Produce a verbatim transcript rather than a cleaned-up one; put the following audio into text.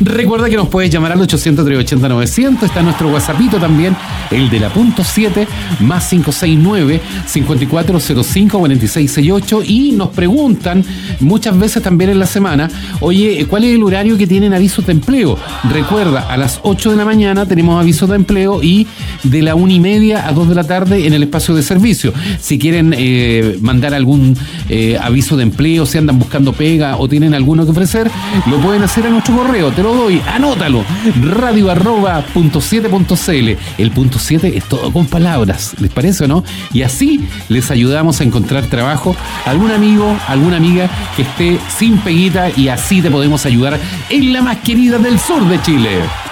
Recuerda que nos puedes llamar al ochocientos, trescientos ochenta, novecientos. Está nuestro WhatsAppito también, el de la punto siete, más cinco seis nueve, cinco cuatro cero cinco, cuatro seis seis ocho. Y nos preguntan muchas veces también en la semana, oye, ¿cuál es el horario que tienen avisos de empleo? Recuerda, a las ocho de la mañana tenemos avisos de empleo y de la una y media a dos de la tarde en el espacio de servicio. Si quieren eh, mandar algún eh, aviso de empleo, si andan buscando pega o tienen alguno que ofrecer, lo pueden hacer a nuestro correo. Te lo doy, anótalo, radio arroba punto siete punto cl. El punto siete es todo con palabras, ¿les parece o no? Y así les ayudamos a encontrar trabajo, algún amigo, alguna amiga que esté sin peguita, y así te podemos ayudar en la más querida del sur de Chile.